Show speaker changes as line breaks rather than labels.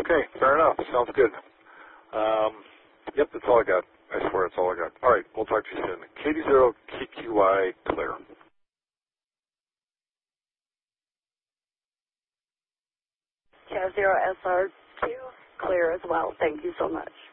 Okay, fair enough. Sounds good. Yep, that's all I got. I swear that's all I got. All right, we'll talk to you soon. KD0KQY clear.
Cav 0 SR2 clear as well. Thank you so much.